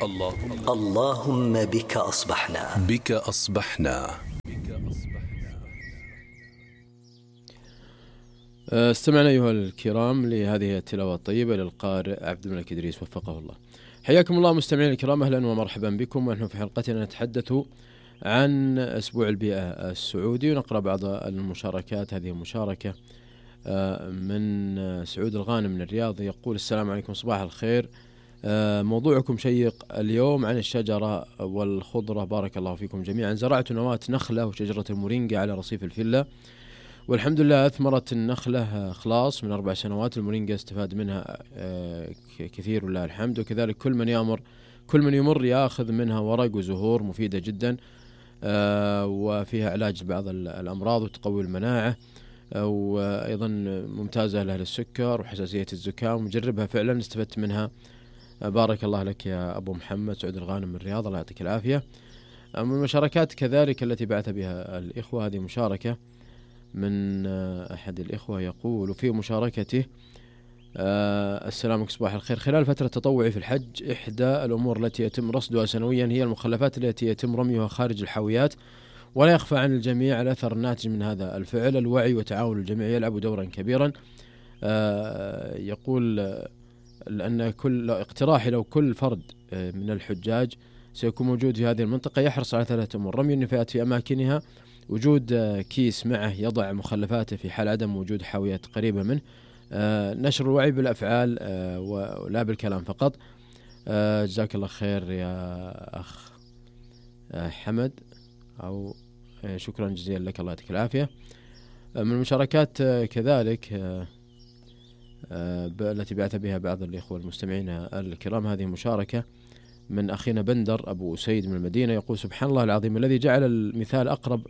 اللهم بك أصبحنا. استمعنا أيها الكرام لهذه التلاوة الطيبة للقارئ عبد الملك إدريس وفقه الله. حياكم الله مستمعين الكرام، أهلا ومرحبا بكم. ونحن في حلقتنا نتحدث عن أسبوع البيئة السعودي ونقرأ بعض المشاركات. هذه مشاركة من سعود الغانم من الرياض، يقول: السلام عليكم، صباح الخير، موضوعكم شيق اليوم عن الشجرة والخضرة، بارك الله فيكم جميعا. زرعت نواة نخلة وشجرة المورينجا على رصيف الفيلا، والحمد لله أثمرت النخلة خلاص من 4 سنوات. المورينجا استفاد منها كثير ولله الحمد، وكذلك كل من يمر يأخذ منها ورق وزهور مفيدة جدا، وفيها علاج بعض الأمراض وتقوي المناعة، وأيضا ممتازة لأهل السكر وحساسية الزكام. مجربها فعلا، استفدت منها. بارك الله لك يا أبو محمد. سعود الغانم من الرياض، الله يعطيك العافية. من المشاركات كذلك التي بعث بها الإخوة، هذه مشاركة من أحد الإخوة يقول في مشاركته: السلام عليكم، صباح الخير. خلال فترة تطوعي في الحج، إحدى الأمور التي يتم رصدها سنويا هي المخلفات التي يتم رميها خارج الحاويات، ولا يخفى عن الجميع الأثر الناتج من هذا الفعل. الوعي وتعاون الجميع يلعب دورا كبيرا. يقول لأن اقتراحي لو كل فرد من الحجاج سيكون موجود في هذه المنطقة يحرص على 3 أمور: رمي النفايات في أماكنها، وجود كيس معه يضع مخلفاته في حال عدم وجود حاويات قريبة منه، نشر الوعي بالأفعال ولا بالكلام فقط. جزاك الله خير يا أخ حمد، أو شكرا جزيلا لك، الله يعطيك العافية. من المشاركات كذلك التي بعث بها بعض الإخوة المستمعين الكرام، هذه مشاركة من أخينا بندر أبو سيد من المدينة، يقول: سبحان الله العظيم الذي جعل المثال أقرب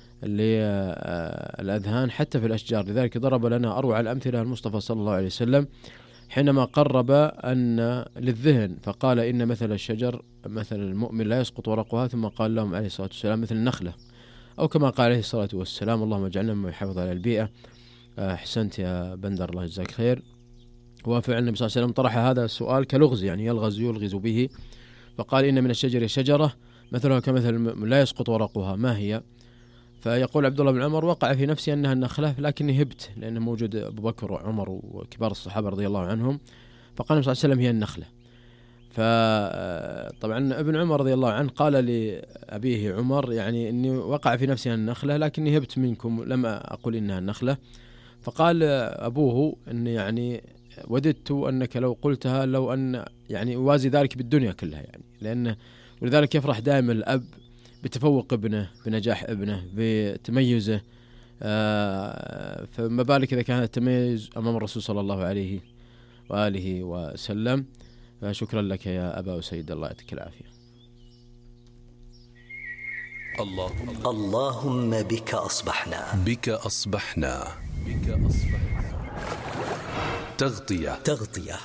للأذهان حتى في الأشجار، لذلك ضرب لنا أروع الأمثلة المصطفى صلى الله عليه وسلم حينما قرب أن للذهن فقال: إن مثل الشجر مثل المؤمن لا يسقط ورقها، ثم قال لهم عليه الصلاة والسلام: مثل النخلة، أو كما قال عليه الصلاة والسلام: اللهم اجعلنا مما يحافظ على البيئة. أحسنت يا بندر، الله يجزاك خير. وفعلا النبي صلى الله عليه وسلم طرح هذا السؤال كلغز، يعني يلغز به، فقال: إن من الشجر شجرة مثلها كمثل لا يسقط ورقها، ما هي؟ فيقول عبد الله بن عمر: وقع في نفسي أنها النخلة، لكني هبت لأنه موجود أبو بكر وعمر وكبار الصحابة رضي الله عنهم، فقال النبي صلى الله عليه وسلم: هي النخلة. فطبعا ابن عمر رضي الله عنه قال لأبيه عمر: يعني إني وقع في نفسي النخلة لكني هبت منكم، لم أقول إنها النخلة. فقال أبوه: إن يعني وددت أنك لو قلتها، لو أن يعني أوازي ذلك بالدنيا كلها، يعني لأنه ولذلك يفرح دائما الأب بتفوق ابنه، بنجاح ابنه، بتميزه، فما بالك إذا كان التميز أمام الرسول صلى الله عليه وآله وسلم. فشكرا لك يا أبا سيد، الله يعطيك العافية. اللهم بك أصبحنا. تغطية.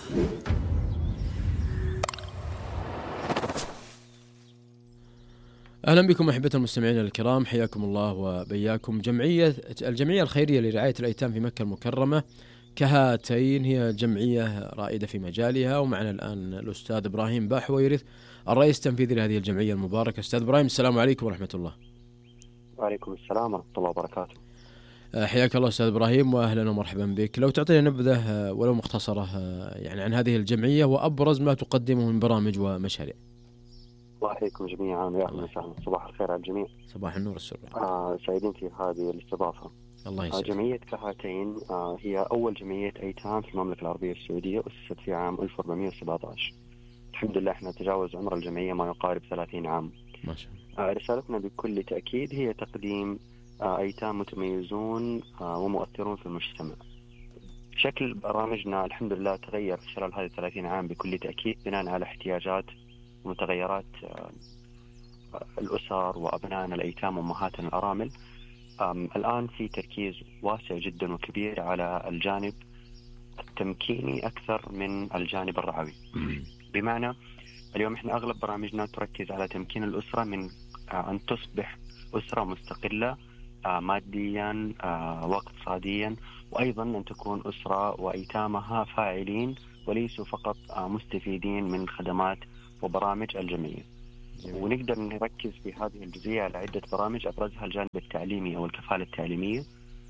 أهلا بكم أحبة المستمعين الكرام، حياكم الله وبياكم. الجمعية الخيرية لرعاية الأيتام في مكة المكرمة كهاتين هي جمعية رائدة في مجالها، ومعنا الآن الأستاذ إبراهيم باحويرث الرئيس التنفيذي لهذه الجمعية المباركة. أستاذ إبراهيم، السلام عليكم ورحمة الله. وعليكم السلام ورحمة الله وبركاته. حياك الله أستاذ إبراهيم، وأهلا ومرحبا بك. لو تعطينا نبذة ولو مختصرة يعني عن هذه الجمعية وأبرز ما تقدمه من برامج ومشاريع. الله يحييكم جميعا ويا أهلا وسهلا. صباح الخير على الجميع. صباح النور والسرور. سعيدين في هذه الاستضافة. الله يسعدك. جمعية كهاتين هي أول جمعية أيتام في المملكة العربية السعودية، أسست في عام 1417. الحمد لله احنا تجاوز عمر الجمعية ما يقارب 30 عام ما شاء الله. رسالتنا بكل تأكيد هي تقديم أيتام متميزون ومؤثرون في المجتمع. شكل برامجنا الحمد لله تغير في خلال هذه 30 عام بكل تأكيد، بناء على احتياجات ومتغيرات الأسر وأبنائنا الأيتام وأمهاتنا الأرامل. الآن في تركيز واسع جدا وكبير على الجانب التمكيني أكثر من الجانب الرعوي. بمعنى اليوم إحنا أغلب برامجنا تركز على تمكين الأسرة من أن تصبح أسرة مستقلة ماديا واقتصاديا، وأيضا أن تكون أسرة وأيتامها فاعلين وليسوا فقط مستفيدين من خدمات وبرامج الجمعية. ونقدر نركز في هذه الجزئية على عدة برامج، أبرزها الجانب التعليمي أو الكفالة التعليمية.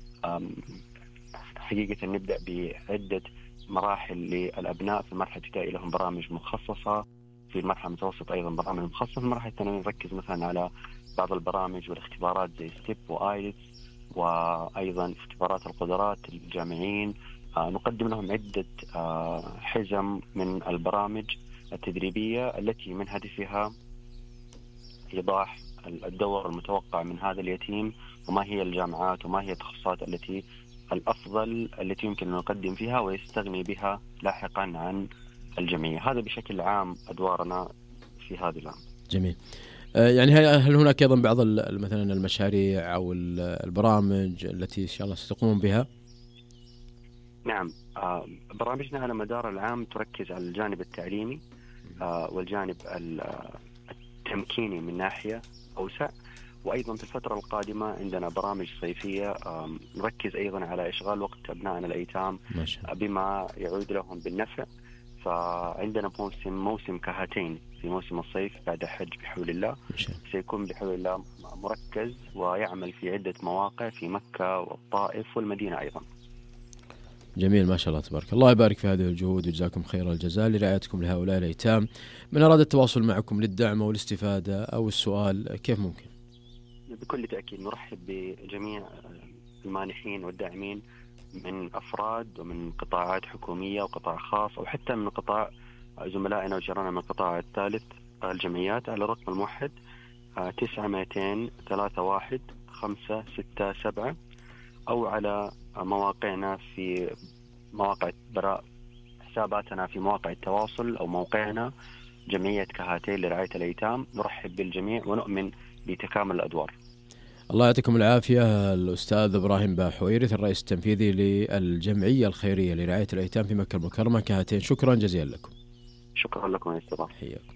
حقيقة نبدأ بعدة مراحل للأبناء. في المرحلة الابتدائية لهم برامج مخصصة، في المرحلة المتوسطة أيضا برامج مخصصة، في المرحلة الثانوية نركز مثلا على بعض البرامج والاختبارات زي ستيب وآيلتس، وأيضا اختبارات القدرات للجامعين. نقدم لهم عدة حزم من البرامج التدريبية التي من هدفها إيضاح الدور المتوقع من هذا اليتيم، وما هي الجامعات وما هي التخصصات الأفضل التي يمكن أن نقدم فيها ويستغني بها لاحقا عن الجمعية. هذا بشكل عام أدوارنا في هذا العام. جميل. يعني هل هناك أيضا بعض مثلا المشاريع أو البرامج التي إن شاء الله ستقومون بها؟ نعم، برامجنا على مدار العام تركز على الجانب التعليمي والجانب التمكيني من ناحية أوسع، وأيضا في الفترة القادمة عندنا برامج صيفية نركز أيضا على إشغال وقت أبنائنا الأيتام بما يعود لهم بالنفع. فعندنا موسم كهاتين في موسم الصيف بعد حج بحول الله، سيكون بحول الله مركز ويعمل في عدة مواقع في مكة والطائف والمدينة أيضا. جميل، ما شاء الله تبارك الله. يبارك في هذه الجهود وجزاكم خير الجزاء لرعايتكم لهؤلاء الأيتام. من أراد التواصل معكم للدعم أو الاستفادة أو السؤال كيف ممكن؟ بكل تأكيد نرحب بجميع المانحين والداعمين من أفراد ومن قطاعات حكومية وقطاع خاص، أو حتى من قطاع زملائنا وجيراننا من القطاع الثالث الجمعيات، على الرقم الموحد 9231 أو على مواقعنا في مواقع حساباتنا في مواقع التواصل أو موقعنا جمعية كهاتين لرعاية الأيتام. نرحب بالجميع ونؤمن بتكامل الأدوار. الله يعطيكم العافية. الأستاذ إبراهيم باحويرث الرئيس التنفيذي للجمعية الخيرية لرعاية الأيتام في مكة المكرمة كهاتين، شكرا جزيلا لكم. شكرا لكم يا أستاذ. حياكم.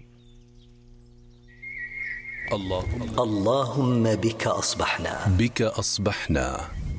اللهم بك أصبحنا. بك أصبحنا.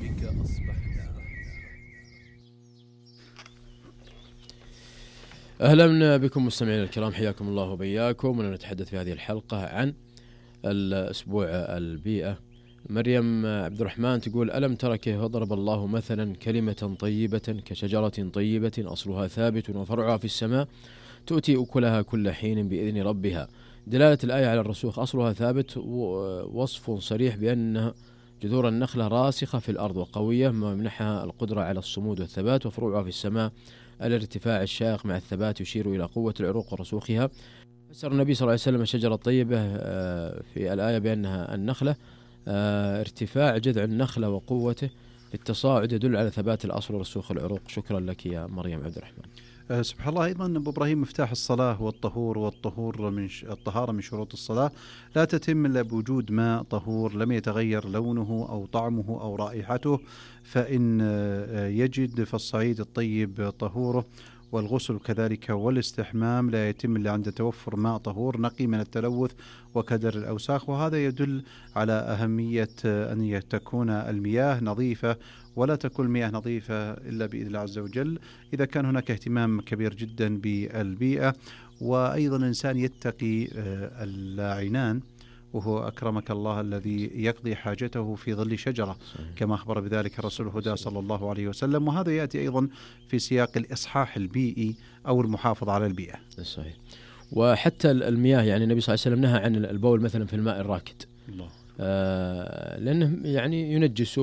أهلا بكم مستمعين الكرام، حياكم الله وبياكم. ونتحدث في هذه الحلقة عن الأسبوع البيئة. مريم عبد الرحمن تقول: ألم ترى كيف ضرب الله مثلا كلمة طيبة كشجرة طيبة أصلها ثابت وفرعها في السماء تؤتي أكلها كل حين بإذن ربها. دلالة الآية على الرسوخ، أصلها ثابت وصف صريح بأن جذور النخلة راسخة في الأرض وقوية ما يمنحها القدرة على الصمود والثبات، وفروعها في السماء الارتفاع الشاق مع الثبات يشير إلى قوة العروق ورسوخها. فسر النبي صلى الله عليه وسلم الشجرة الطيبة في الآية بأنها النخلة، ارتفاع جذع النخلة وقوته في التصاعد يدل على ثبات الأصل ورسوخ العروق. شكرا لك يا مريم عبد الرحمن. سبحان الله. أيضا أبو إبراهيم، مفتاح الصلاة والطهور من الطهارة من شروط الصلاة لا تتم إلا بوجود ماء طهور لم يتغير لونه أو طعمه أو رائحته، فإن يجد فالصعيد الطيب طهوره، والغسل كذلك والاستحمام لا يتم إلا عند توفر ماء طهور نقي من التلوث وكدر الأوساخ. وهذا يدل على أهمية أن تكون المياه نظيفة، ولا تكون المياه نظيفة إلا بإذن الله عز وجل إذا كان هناك اهتمام كبير جدا بالبيئة. وأيضا الإنسان يتقي اللاعنان، وهو أكرمك الله الذي يقضي حاجته في ظل شجرة كما أخبر بذلك الرسول الهدى صلى الله عليه وسلم. وهذا يأتي أيضا في سياق الإصحاح البيئي أو المحافظة على البيئة. صحيح. وحتى المياه، يعني النبي صلى الله عليه وسلم نهى عن البول مثلا في الماء الراكد، الله. لأنه يعني ينجسه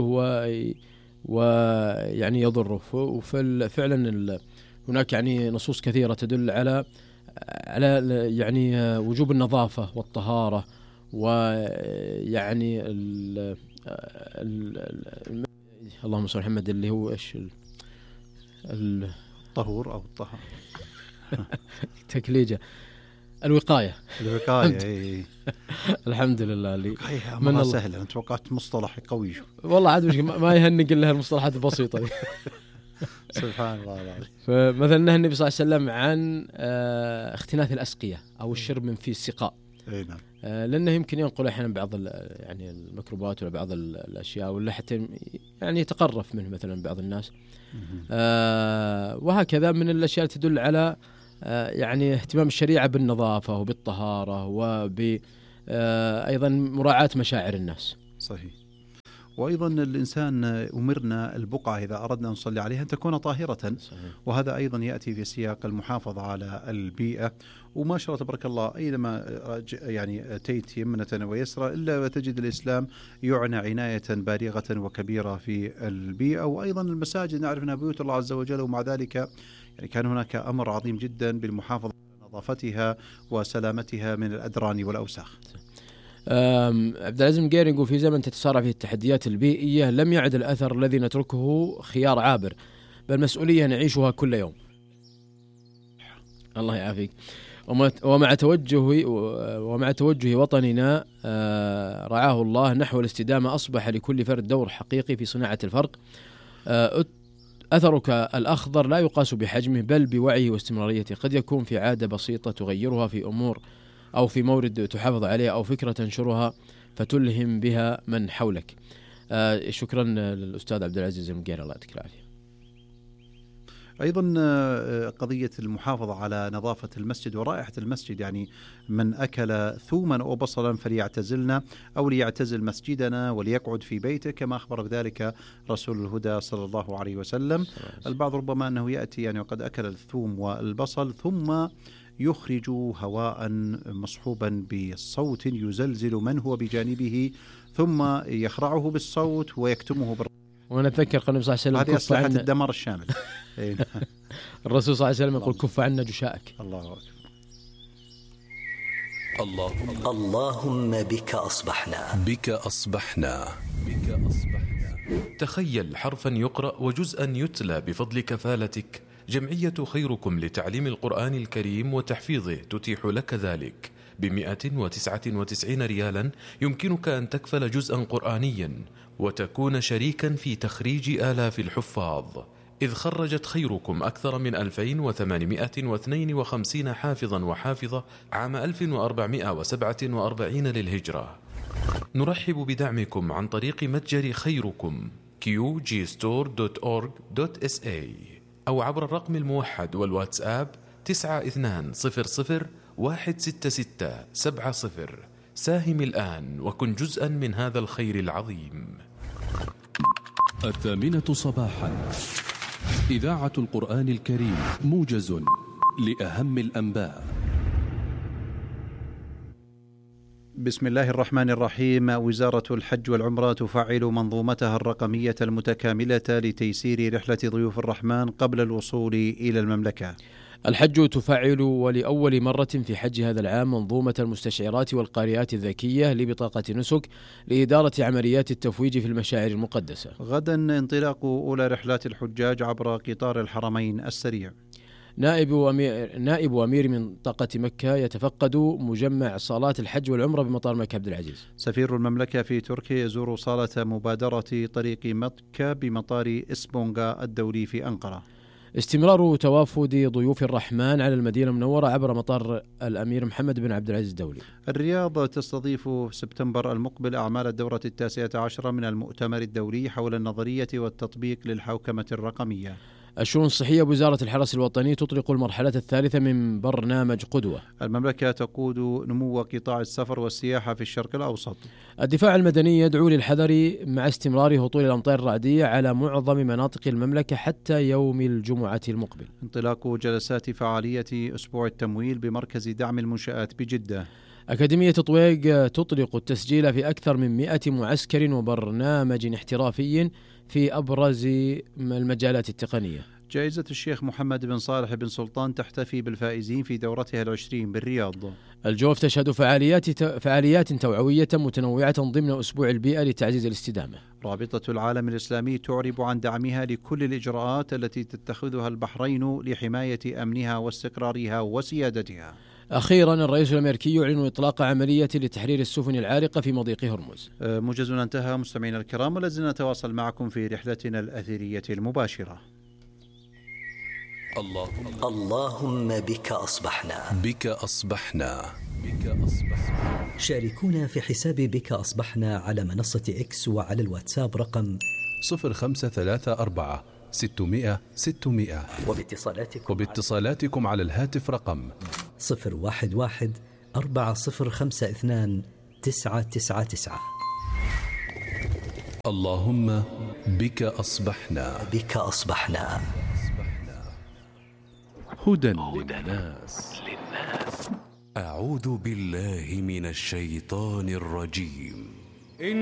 ويعني يضره. وفعلا هناك يعني نصوص كثيرة تدل على يعني وجوب النظافة والطهارة، ويعني اللهم صل على محمد اللي هو ايش الطهور او الطهارة تكليجة الوقاية. الحمد لله. اللي من سهلة. أنا توقعت مصطلح قوي. والله عاد ما يهنق إلا المصطلحات البسيطة. سبحان الله العظيم. فمثلا نهى النبي صلى الله عليه وسلم عن اختناث الأسقية أو الشرب من في السقاء، نعم. لأنه يمكن ينقل أحيانا بعض يعني الميكروبات ولا بعض الأشياء، ولا حتى يعني يتقرف منه مثلا بعض الناس. وهكذا من الأشياء تدل على يعني اهتمام الشريعة بالنظافة وبالطهارة وبأيضا مراعاة مشاعر الناس. صحيح. وأيضا الإنسان أمرنا البقعة إذا أردنا أن نصلي عليها أن تكون طاهرة. صحيح. وهذا أيضا يأتي في سياق المحافظة على البيئة. وما شاء الله تبارك الله أينما يعني أتيت يمنة ويسرى إلا وتجد الإسلام يعنى عناية بالغة وكبيرة في البيئة. وأيضا المساجد نعرف أنها بيوت الله عز وجل، ومع ذلك يعني كان هناك أمر عظيم جدا بالمحافظة على نظافتها وسلامتها من الأدران والأوساخ. عبد العزيز المقيري يقول في زمن تتسارع فيه التحديات البيئية لم يعد الأثر الذي نتركه خيار عابر، بل مسؤولية نعيشها كل يوم. الله يعافيك. ومع توجه وطننا رعاه الله نحو الاستدامة أصبح لكل فرد دور حقيقي في صناعة الفرق. أثرك الأخضر لا يقاس بحجمه بل بوعيه واستمراريته. قد يكون في عادة بسيطة تغيرها في أمور أو في مورد تحافظ عليه أو فكرة تنشرها فتلهم بها من حولك. شكرا للأستاذ عبد العزيز المقيري، الله يعطيك العافية. أيضا قضية المحافظة على نظافة المسجد ورائحة المسجد، يعني من أكل ثوما أو بصلا فليعتزلنا أو ليعتزل مسجدنا وليقعد في بيته، كما أخبر بذلك رسول الهدى صلى الله عليه وسلم. البعض ربما أنه يأتي يعني وقد أكل الثوم والبصل ثم يخرج هواء مصحوبا بصوت يزلزل من هو بجانبه، ثم يخرعه بالصوت ويكتمه وانا اتذكر قال النبي صلى الله عليه وسلم هذه أصلحة الدمار الشامل. الرسول صلى الله عليه وسلم يقول كف عنا جشاءك. الله أكبر. اللهم بك أصبحنا. بك أصبحنا. تخيل حرفا يقرأ وجزءا يتلى بفضل كفالتك. جمعية خيركم لتعليم القرآن الكريم وتحفيظه تتيح لك ذلك. ب199 ريالا يمكنك أن تكفل جزءا قرآنيا وتكون شريكا في تخريج آلاف الحفاظ، إذ خرجت خيركم أكثر من 2852 حافظا وحافظة عام 1447 للهجرة. نرحب بدعمكم عن طريق متجر خيركم qgstore.org.sa أو عبر الرقم الموحد والواتساب 92016670. ساهم الآن وكن جزءا من هذا الخير العظيم. 8:00 صباحا، إذاعة القرآن الكريم، موجز لأهم الأنباء. بسم الله الرحمن الرحيم. وزارة الحج والعمرة تفعل منظومتها الرقمية المتكاملة لتيسير رحلة ضيوف الرحمن قبل الوصول إلى المملكة. الحج تفعل ولأول مرة في حج هذا العام منظومة المستشعرات والقارئات الذكية لبطاقة نسك لإدارة عمليات التفويج في المشاعر المقدسة. غدا انطلاق أولى رحلات الحجاج عبر قطار الحرمين السريع. نائب أمير منطقة مكة يتفقد مجمع صالات الحج والعمرة بمطار مكة عبد العزيز. سفير المملكة في تركيا يزور صالة مبادرة طريق مكة بمطار إسبونغا الدولي في أنقرة. استمرار توافد ضيوف الرحمن على المدينة المنورة عبر مطار الأمير محمد بن عبد العزيز الدولي. الرياض تستضيف سبتمبر المقبل أعمال الدورة 19 من المؤتمر الدولي حول النظرية والتطبيق للحوكمة الرقمية. الشؤون الصحية بوزارة الحرس الوطني تطلق المرحلة الثالثة من برنامج قدوة. المملكة تقود نمو قطاع السفر والسياحة في الشرق الأوسط. الدفاع المدني يدعو للحذر مع استمرار هطول الأمطار الرعدية على معظم مناطق المملكة حتى يوم الجمعة المقبل. انطلاق جلسات فعالية أسبوع التمويل بمركز دعم المنشآت بجدة. أكاديمية طويق تطلق التسجيل في أكثر من 100 معسكر وبرنامج احترافي في أبرز المجالات التقنية. جائزة الشيخ محمد بن صالح بن سلطان تحتفي بالفائزين في دورتها 20 بالرياض. الجوف تشهد فعاليات توعوية متنوعة ضمن أسبوع البيئة لتعزيز الاستدامة. رابطة العالم الإسلامي تعرب عن دعمها لكل الإجراءات التي تتخذها البحرين لحماية أمنها واستقرارها وسيادتها. أخيرا الرئيس الأمريكي يعلن إطلاق عملية لتحرير السفن العالقة في مضيق هرمز. موجزنا انتهى مستمعينا الكرام، ولازلنا نتواصل معكم في رحلتنا الأثرية المباشرة. اللهم بك أصبحنا. بك أصبحنا. بك أصبحنا. شاركونا في حساب بك أصبحنا على منصة إكس وعلى الواتساب رقم 0534 600 600. وباتصالاتكم على الهاتف رقم 011 4052 999. اللهم بك أصبحنا. بك أصبحنا. هدى للناس. أعوذ بالله من الشيطان الرجيم.